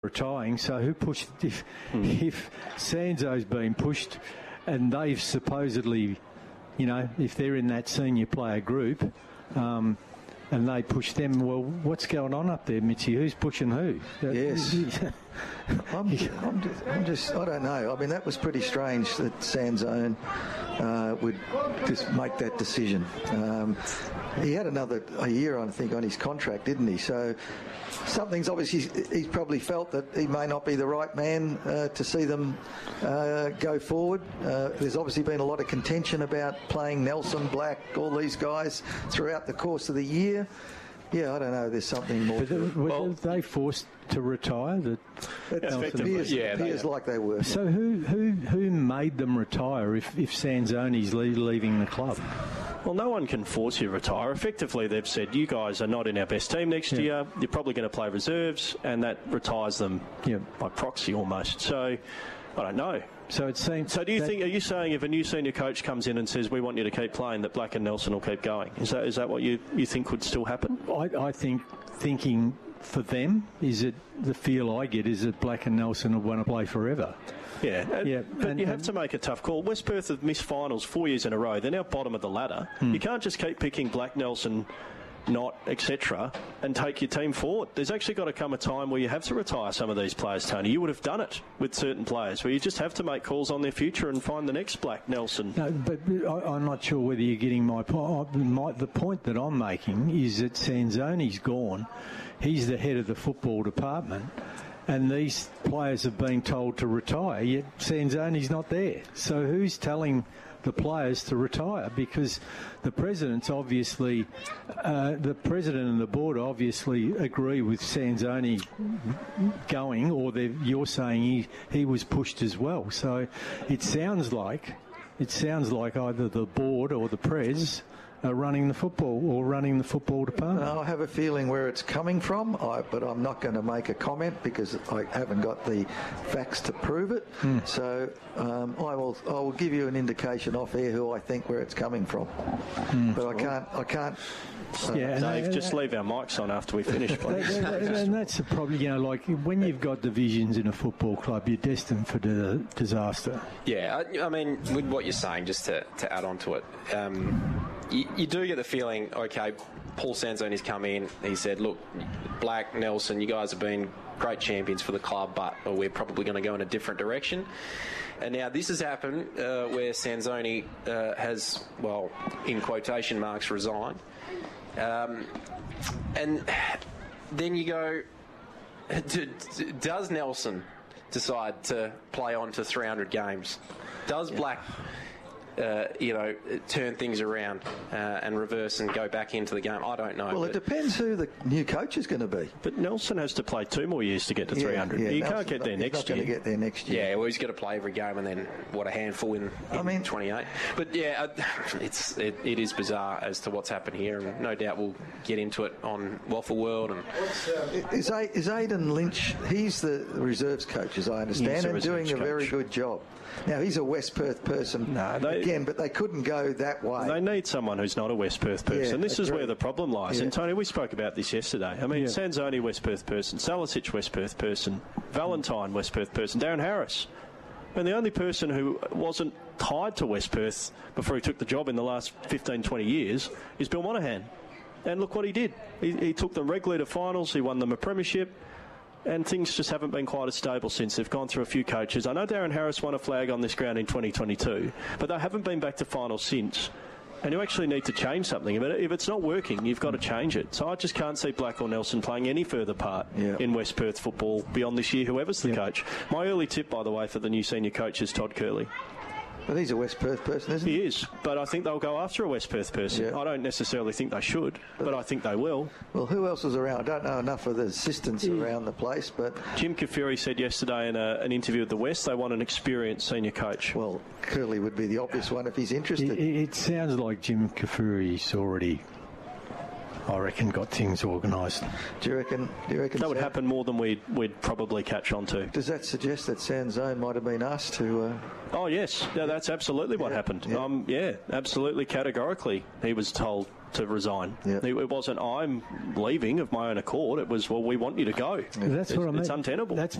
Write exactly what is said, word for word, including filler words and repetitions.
retiring. So who pushed? If mm. if Sanzo's been pushed, and they've supposedly, you know, if they're in that senior player group, um, and they push them, well, what's going on up there, Mitchy? Who's pushing who? Yes. I'm, I'm, just, I'm just, I don't know. I mean, that was pretty strange that Sanzone uh, would just make that decision. Um, he had another a year, I think, on his contract, didn't he? So something's obviously, he's probably felt that he may not be the right man uh, to see them uh, go forward. Uh, there's obviously been a lot of contention about playing Nelson, Black, all these guys throughout the course of the year. Yeah, I don't know. There's something more. But were well, they forced to retire? That it appears, yeah, appears they, like they were. So who who who made them retire if if Sanzoni's leaving the club? Well, no one can force you to retire. Effectively, they've said, you guys are not in our best team next yeah. year. You're probably going to play reserves, and that retires them yeah. by proxy almost. So, I don't know. So it seems. So do you think? Are you saying if a new senior coach comes in and says we want you to keep playing, that Black and Nelson will keep going? Is that is that what you, you think would still happen? I, I think thinking for them is it the feel I get is that Black and Nelson will want to play forever. Yeah, and, yeah, but and, you have to make a tough call. West Perth have missed finals four years in a row. They're now bottom of the ladder. Hmm. You can't just keep picking Black, Nelson, Not, et cetera, and take your team forward. There's actually got to come a time where you have to retire some of these players, Tony. You would have done it with certain players, where you just have to make calls on their future and find the next Black, Nelson. No, but I, I'm not sure whether you're getting my point. My, the point that I'm making is that Sanzoni's gone. He's the head of the football department, and these players have been told to retire, yet Sanzoni's not there. So who's telling the players to retire? Because the president's obviously, uh, the president and the board obviously agree with Sanzoni going, or you're saying he, he was pushed as well. So it sounds like, it sounds like either the board or the pres are running the football or running the football department. I have a feeling where it's coming from, I, but I'm not going to make a comment because I haven't got the facts to prove it. Mm. So um, I will I will give you an indication off air who I think where it's coming from. Mm. But I can't I can't. Uh, yeah, Dave, and, just leave our mics on after we finish, please. And that's the problem, you know, like when you've got divisions in a football club, you're destined for di- disaster. Yeah, I, I mean, with what you're saying, just to, to add on to it, um, you, you do get the feeling, okay, Paul Sanzoni's come in, he said, look, Black, Nelson, you guys have been great champions for the club, but we're probably going to go in a different direction. And now this has happened uh, where Sanzoni uh, has, well, in quotation marks, resigned. Um, and then you go, does Nelson decide to play on to three hundred games? Does yeah. Black, uh, you know, turn things around uh, and reverse and go back into the game? I don't know. Well, it depends who the new coach is going to be. But Nelson has to play two more years to get to yeah, three hundred. Yeah, you Nelson, can't get there he's next not year. He's not going to get there next year. Yeah, well, he's got to play every game and then, what, a handful in, in I mean, twenty-eight. But, yeah, it's it, it is bizarre as to what's happened here, and no doubt we'll get into it on Waffle World. And Is, is Aidan Lynch, he's the reserves coach, as I understand, and doing a coach. very good job. Now, he's a West Perth person no, they, again, but they couldn't go that way. They need someone who's not a West Perth person. Yeah, this agree. is where the problem lies. Yeah. And, Tony, we spoke about this yesterday. I mean, yeah. Sanzoni, West Perth person, Salicic, West Perth person, Valentine, West Perth person, Darren Harris. And the only person who wasn't tied to West Perth before he took the job in the last fifteen, twenty years is Bill Monahan. And look what he did. He, he took them regularly to finals. He won them a premiership. And things just haven't been quite as stable since. They've gone through a few coaches. I know Darren Harris won a flag on this ground in twenty twenty-two, but they haven't been back to finals since. And you actually need to change something. But if it's not working, you've got to change it. So I just can't see Black or Nelson playing any further part yeah. in West Perth football beyond this year, whoever's the yeah. coach. My early tip, by the way, for the new senior coach is Todd Curley. But he's a West Perth person, isn't he? He is, but I think they'll go after a West Perth person. Yeah. I don't necessarily think they should, but, but I think they will. Well, who else is around? I don't know enough of the assistants yeah. around the place, but... Jim Kafuri said yesterday in a, an interview with the West they want an experienced senior coach. Well, Curley would be the obvious one if he's interested. It, it sounds like Jim Kafuri's already... I reckon got things organised. Do you reckon? Do you reckon that would San- happen more than we'd we'd probably catch on to? Does that suggest that Sanzone might have been asked to? Uh... Oh yes, yeah, that's absolutely what yeah, happened. Yeah. Um, yeah, absolutely, categorically, he was told to resign. Yep. It, it wasn't I'm leaving of my own accord. It was, well, we want you to go. That's it's, what I mean. It's untenable. That's